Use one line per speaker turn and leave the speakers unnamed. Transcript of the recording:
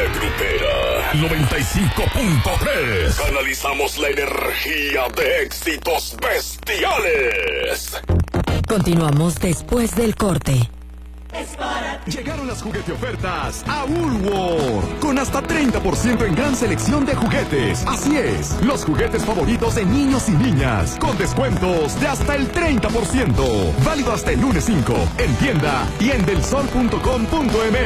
Grupera 95.3. Canalizamos la energía de éxitos bestiales.
Continuamos después del corte.
Llegaron las juguete ofertas a Woolworth con hasta 30% en gran selección de juguetes. Así es, los juguetes favoritos de niños y niñas con descuentos de hasta el 30%. Válido hasta el lunes 5 en tienda y en delsol.com.mx.